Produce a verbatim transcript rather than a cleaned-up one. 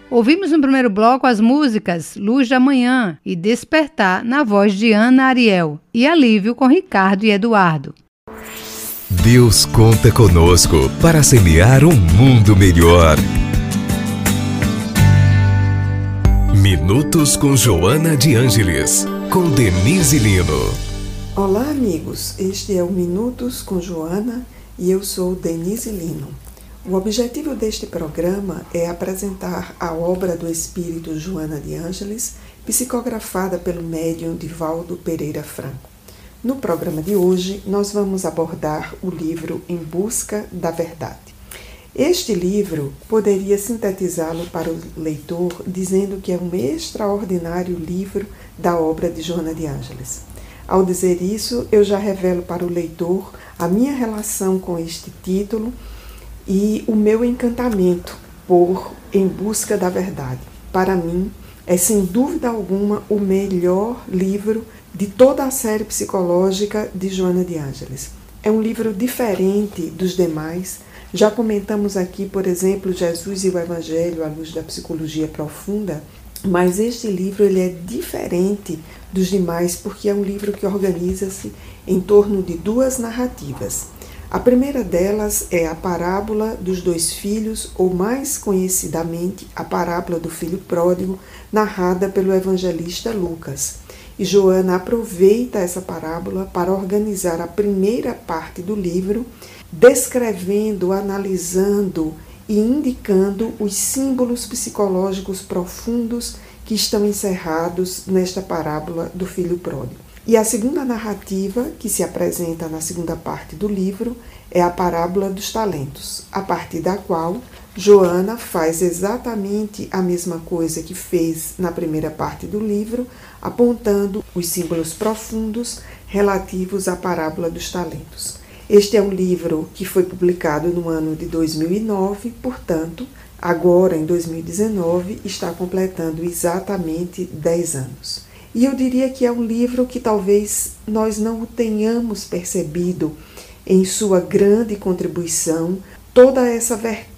Ouvimos no primeiro bloco as músicas Luz da Manhã e Despertar na voz de Ana Ariel e Alívio com Ricardo e Eduardo. Deus conta conosco para semear um mundo melhor. Minutos com Joana de Ângeles, com Denise Lino. Olá, amigos. Este é o Minutos com Joana e eu sou Denise Lino. O objetivo deste programa é apresentar a obra do espírito Joana de Ângeles, psicografada pelo médium Divaldo Pereira Franco. No programa de hoje, nós vamos abordar o livro Em Busca da Verdade. Este livro poderia sintetizá-lo para o leitor dizendo que é um extraordinário livro da obra de Joana de Ângeles. Ao dizer isso, eu já revelo para o leitor a minha relação com este título e o meu encantamento por Em Busca da Verdade. Para mim, é sem dúvida alguma o melhor livro de toda a série psicológica de Joana de Ângeles. É um livro diferente dos demais. Já comentamos aqui, por exemplo, Jesus e o Evangelho à luz da psicologia profunda, mas este livro ele é diferente dos demais porque é um livro que organiza-se em torno de duas narrativas. A primeira delas é a parábola dos dois filhos, ou mais conhecidamente, a parábola do filho pródigo, narrada pelo evangelista Lucas. E Joana aproveita essa parábola para organizar a primeira parte do livro, descrevendo, analisando e indicando os símbolos psicológicos profundos que estão encerrados nesta parábola do filho pródigo. E a segunda narrativa, que se apresenta na segunda parte do livro, é a parábola dos talentos, a partir da qual Joana faz exatamente a mesma coisa que fez na primeira parte do livro, apontando os símbolos profundos relativos à parábola dos talentos. Este é um livro que foi publicado no ano de dois mil e nove, portanto, agora em dois mil e dezenove, está completando exatamente dez anos. E eu diria que é um livro que talvez nós não o tenhamos percebido em sua grande contribuição, toda essa vertente